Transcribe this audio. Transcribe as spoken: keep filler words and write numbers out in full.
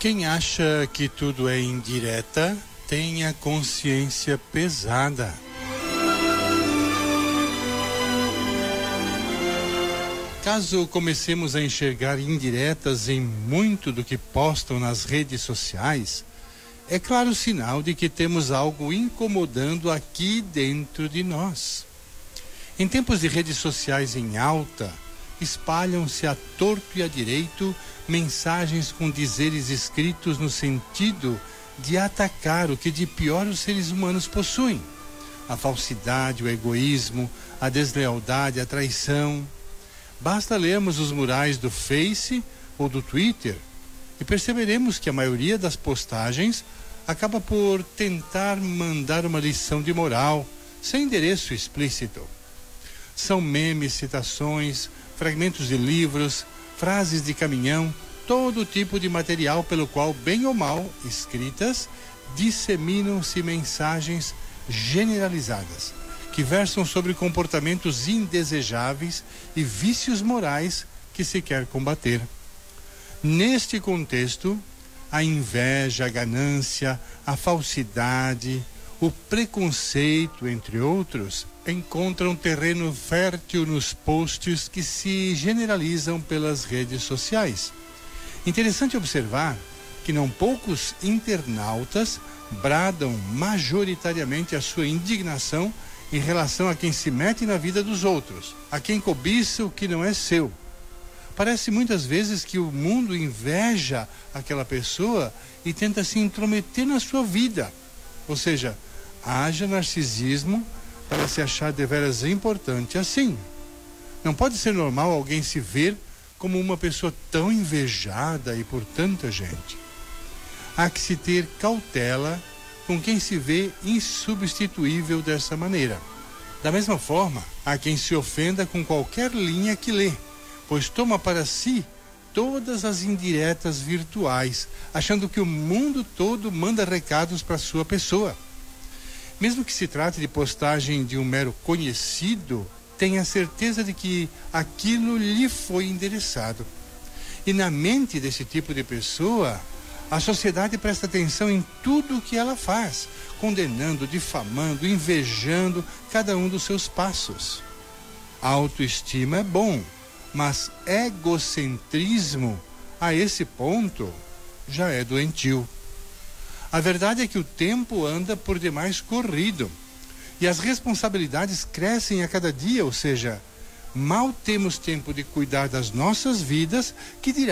Quem acha que tudo é indireta tem a consciência pesada. Caso comecemos a enxergar indiretas em muito do que postam nas redes sociais, é claro sinal de que temos algo incomodando aqui dentro de nós. Em tempos de redes sociais em alta, espalham-se a torto e a direito mensagens com dizeres escritos no sentido de atacar o que de pior os seres humanos possuem: a falsidade, o egoísmo, a deslealdade, a traição. Basta lermos os murais do Face ou do Twitter e perceberemos que a maioria das postagens acaba por tentar mandar uma lição de moral, sem endereço explícito. São memes, citações, fragmentos de livros, frases de caminhão, todo tipo de material pelo qual, bem ou mal escritas, disseminam-se mensagens generalizadas, que versam sobre comportamentos indesejáveis e vícios morais que se quer combater. Neste contexto, a inveja, a ganância, a falsidade, o preconceito, entre outros, encontram terreno fértil nos posts que se generalizam pelas redes sociais. Interessante observar que não poucos internautas bradam majoritariamente a sua indignação em relação a quem se mete na vida dos outros, a quem cobiça o que não é seu. Parece muitas vezes que o mundo inveja aquela pessoa e tenta se intrometer na sua vida. Ou seja, haja narcisismo para se achar deveras importante assim. Não pode ser normal alguém se ver como uma pessoa tão invejada e por tanta gente. Há que se ter cautela com quem se vê insubstituível dessa maneira. Da mesma forma, há quem se ofenda com qualquer linha que lê, pois toma para si todas as indiretas virtuais, achando que o mundo todo manda recados para sua pessoa. Mesmo que se trate de postagem de um mero conhecido, tenha certeza de que aquilo lhe foi endereçado. E na mente desse tipo de pessoa, a sociedade presta atenção em tudo o que ela faz, condenando, difamando, invejando cada um dos seus passos. A autoestima é bom, mas egocentrismo, a esse ponto, já é doentio. A verdade é que o tempo anda por demais corrido e as responsabilidades crescem a cada dia, ou seja, mal temos tempo de cuidar das nossas vidas, que dirá